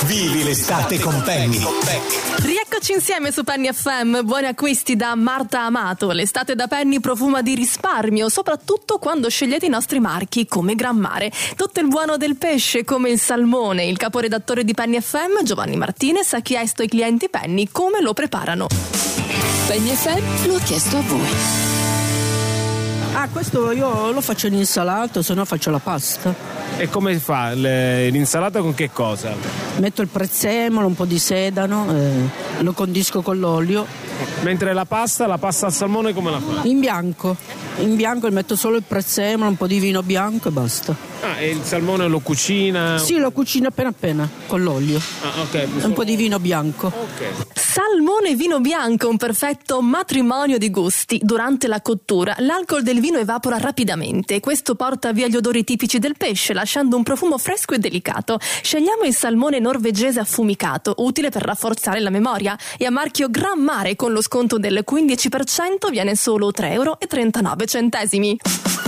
Vivi l'estate con Penny. Rieccoci insieme su Penny FM. Buoni acquisti da Marta Amato. L'estate da Penny profuma di risparmio, soprattutto quando scegliete i nostri marchi come Gran Mare. Tutto il buono del pesce come il salmone. Il caporedattore di Penny FM, Giovanni Martinez, ha chiesto ai clienti Penny come lo preparano. Penny FM lo ha chiesto a voi. Questo io lo faccio in insalato, se no faccio la pasta. E come fa l'insalata con che cosa? Metto il prezzemolo, un po' di sedano, lo condisco con l'olio. Mentre la pasta al salmone come la fa? In bianco metto solo il prezzemolo, un po' di vino bianco e basta. E il salmone lo cucina? Sì, lo cucino appena con l'olio. Ok. Un po' di vino bianco. Ok. Salmone e vino bianco, un perfetto matrimonio di gusti. Durante la cottura l'alcol del vino evapora rapidamente. Questo porta via gli odori tipici del pesce, lasciando un profumo fresco e delicato. Scegliamo il salmone norvegese affumicato, utile per rafforzare la memoria, e a marchio Gran Mare con lo sconto del 15% viene solo €3,39.